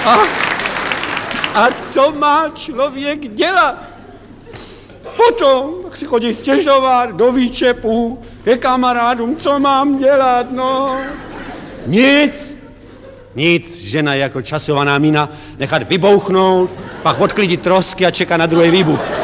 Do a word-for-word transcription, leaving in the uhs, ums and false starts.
A, a co má člověk dělat? Potom tak si chodí stěžovat do výčepu, ke kamarádům, co mám dělat, no. Nic. Nic, žena jako časovaná mína, nechat vybouchnout, pak odklidit trosky a čekat na druhý výbuch.